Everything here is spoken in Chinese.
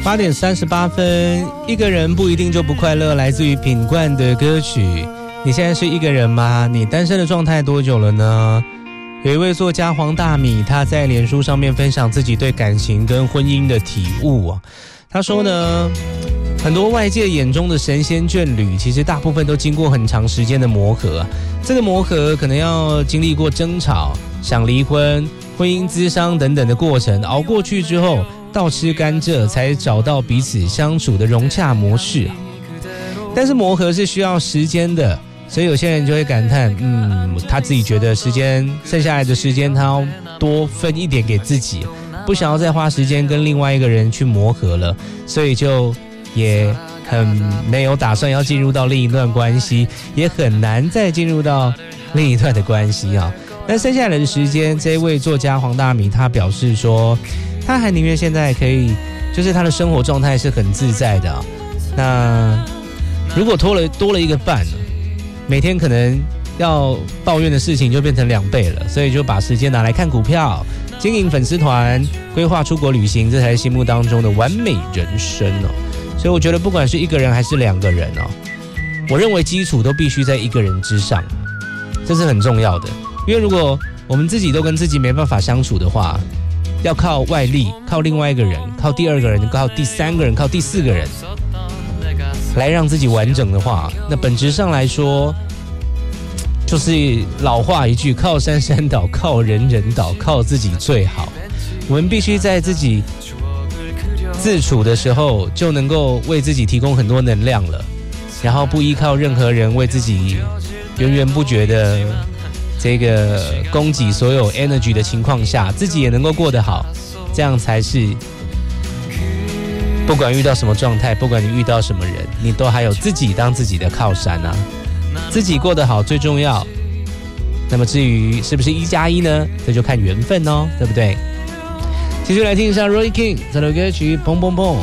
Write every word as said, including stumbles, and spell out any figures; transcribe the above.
八点三十八分，一个人不一定就不快乐，来自于品冠的歌曲。你现在是一个人吗？你单身的状态多久了呢？有一位作家黄大米，他在脸书上面分享自己对感情跟婚姻的体悟啊。他说呢，很多外界眼中的神仙眷侣，其实大部分都经过很长时间的磨合啊。这个磨合可能要经历过争吵、想离婚、婚姻咨商等等的过程，熬过去之后，倒吃甘蔗，才找到彼此相处的融洽模式。但是磨合是需要时间的，所以有些人就会感叹，嗯，他自己觉得时间剩下来的时间，他要多分一点给自己，不想要再花时间跟另外一个人去磨合了，所以就也很没有打算要进入到另一段关系，也很难再进入到另一段的关系啊。但剩下来的时间，这一位作家黄大米他表示说，他还宁愿现在可以，就是他的生活状态是很自在的啊。那如果多了多了一个伴，每天可能要抱怨的事情就变成两倍了，所以就把时间拿来看股票、经营粉丝团、规划出国旅行，这才是心目当中的完美人生哦。所以我觉得不管是一个人还是两个人哦，我认为基础都必须在一个人之上，这是很重要的。因为如果我们自己都跟自己没办法相处的话，要靠外力、靠另外一个人、靠第二个人、靠第三个人、靠第四个人来让自己完整的话，那本质上来说，就是老话一句，靠山山倒，靠人人倒，靠自己最好。我们必须在自己自处的时候就能够为自己提供很多能量了，然后不依靠任何人为自己源源不绝的这个供给所有 energy 的情况下，自己也能够过得好，这样才是不管遇到什么状态，不管你遇到什么人，你都还有自己当自己的靠山啊，自己过得好最重要。那么至于是不是一加一呢，这就看缘分哦，对不对？继续来听一下 Roy King 这首歌曲，砰砰砰。